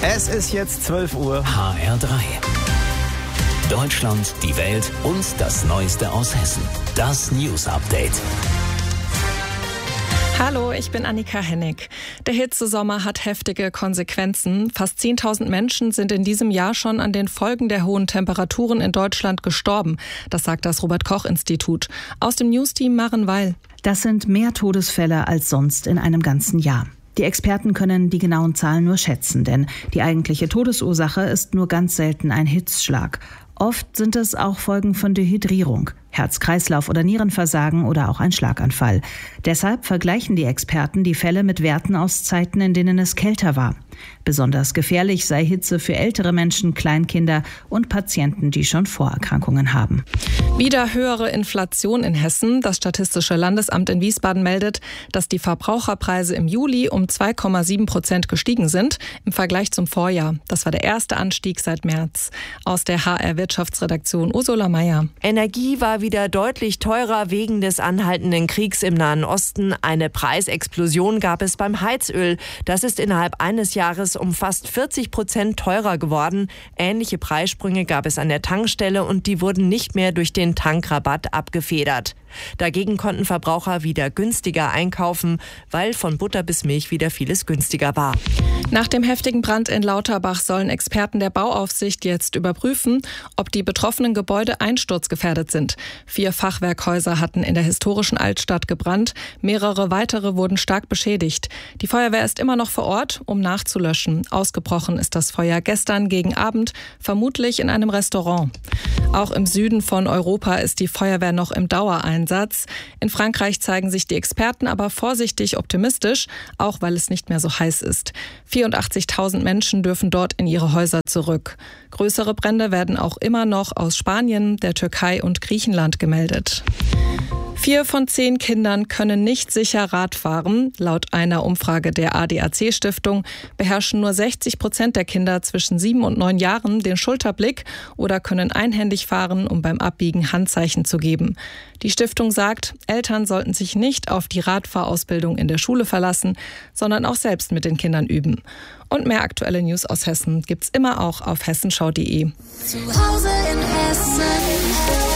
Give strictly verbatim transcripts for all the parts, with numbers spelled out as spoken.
Es ist jetzt zwölf Uhr. H R drei. Deutschland, die Welt und das Neueste aus Hessen. Das News Update. Hallo, ich bin Annika Hennig. Der Hitzesommer hat heftige Konsequenzen. Fast zehntausend Menschen sind in diesem Jahr schon an den Folgen der hohen Temperaturen in Deutschland gestorben. Das sagt das Robert-Koch-Institut. Aus dem News-Team Maren Weil. Das sind mehr Todesfälle als sonst in einem ganzen Jahr. Die Experten können die genauen Zahlen nur schätzen, denn die eigentliche Todesursache ist nur ganz selten ein Hitzschlag. Oft sind es auch Folgen von Dehydrierung, Herz-Kreislauf- oder Nierenversagen oder auch ein Schlaganfall. Deshalb vergleichen die Experten die Fälle mit Werten aus Zeiten, in denen es kälter war. Besonders gefährlich sei Hitze für ältere Menschen, Kleinkinder und Patienten, die schon Vorerkrankungen haben. Wieder höhere Inflation in Hessen. Das Statistische Landesamt in Wiesbaden meldet, dass die Verbraucherpreise im Juli um zwei Komma sieben Prozent gestiegen sind im Vergleich zum Vorjahr. Das war der erste Anstieg seit März. Aus der H R-Wirtschaftsredaktion Ursula Meier. Energie war wieder deutlich teurer wegen des anhaltenden Kriegs im Nahen Osten. Eine Preisexplosion gab es beim Heizöl. Das ist innerhalb eines Jahres um fast vierzig Prozent teurer geworden. Ähnliche Preissprünge gab es an der Tankstelle und die wurden nicht mehr durch den Tankrabatt abgefedert. Dagegen konnten Verbraucher wieder günstiger einkaufen, weil von Butter bis Milch wieder vieles günstiger war. Nach dem heftigen Brand in Lauterbach sollen Experten der Bauaufsicht jetzt überprüfen, ob die betroffenen Gebäude einsturzgefährdet sind. Vier Fachwerkhäuser hatten in der historischen Altstadt gebrannt, mehrere weitere wurden stark beschädigt. Die Feuerwehr ist immer noch vor Ort, um nachzulöschen. Ausgebrochen ist das Feuer gestern gegen Abend, vermutlich in einem Restaurant. Auch im Süden von Europa ist die Feuerwehr noch im Dauereinsatz. In Frankreich zeigen sich die Experten aber vorsichtig optimistisch, auch weil es nicht mehr so heiß ist. vierundachtzigtausend Menschen dürfen dort in ihre Häuser zurück. Größere Brände werden auch immer noch aus Spanien, der Türkei und Griechenland gemeldet. Vier von zehn Kindern können nicht sicher Rad fahren. Laut einer Umfrage der A D A C-Stiftung beherrschen nur sechzig Prozent der Kinder zwischen sieben und neun Jahren den Schulterblick oder können einhändig fahren, um beim Abbiegen Handzeichen zu geben. Die Stiftung sagt, Eltern sollten sich nicht auf die Radfahrausbildung in der Schule verlassen, sondern auch selbst mit den Kindern üben. Und mehr aktuelle News aus Hessen gibt's immer auch auf hessenschau punkt de. Zu Hause in Hessen.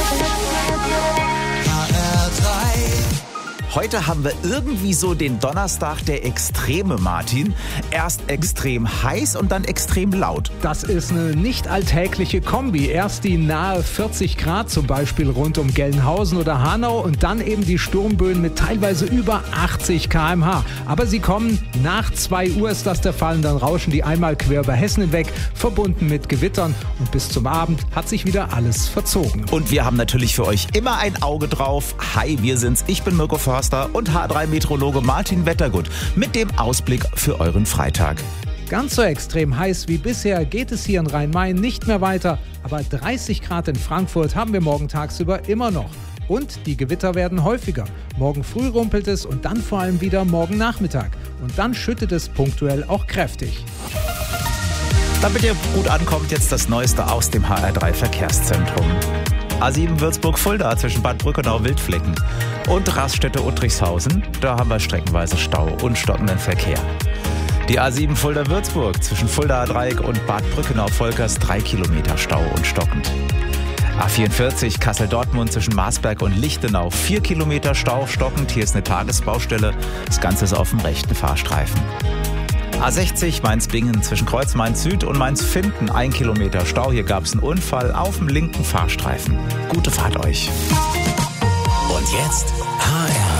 Heute haben wir irgendwie so den Donnerstag der Extreme, Martin. Erst extrem heiß und dann extrem laut. Das ist eine nicht alltägliche Kombi. Erst die nahe vierzig Grad zum Beispiel rund um Gelnhausen oder Hanau und dann eben die Sturmböen mit teilweise über achtzig Kilometer pro Stunde. Aber sie kommen, nach zwei Uhr ist das der Fall und dann rauschen die einmal quer über Hessen hinweg, verbunden mit Gewittern. Und bis zum Abend hat sich wieder alles verzogen. Und wir haben natürlich für euch immer ein Auge drauf. Hi, wir sind's. Ich bin Mirko Förster und H drei Meteorologe Martin Wettergut mit dem Ausblick für euren Freitag. Ganz so extrem heiß wie bisher geht es hier in Rhein-Main nicht mehr weiter. Aber dreißig Grad in Frankfurt haben wir morgen tagsüber immer noch. Und die Gewitter werden häufiger. Morgen früh rumpelt es und dann vor allem wieder morgen Nachmittag. Und dann schüttet es punktuell auch kräftig. Damit ihr gut ankommt, jetzt das Neueste aus dem H R drei Verkehrszentrum. A sieben Würzburg-Fulda zwischen Bad Brückenau-Wildflecken und Raststätte-Uttrichshausen. Da haben wir streckenweise Stau und stockenden Verkehr. Die A sieben Fulda-Würzburg zwischen Fulda-Dreieck und Bad Brückenau-Volkers drei Kilometer Stau und stockend. A vierundvierzig Kassel-Dortmund zwischen Marsberg und Lichtenau vier Kilometer Stau stockend. Hier ist eine Tagesbaustelle. Das Ganze ist auf dem rechten Fahrstreifen. A sechzig Mainz-Bingen zwischen Kreuz Mainz-Süd und Mainz-Finden ein Kilometer Stau. Hier gab es einen Unfall auf dem linken Fahrstreifen. Gute Fahrt euch. Und jetzt H R